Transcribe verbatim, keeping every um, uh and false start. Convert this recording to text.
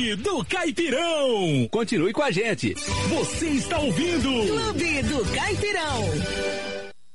Clube do Caipirão. Continue com a gente. Você está ouvindo Clube do Caipirão.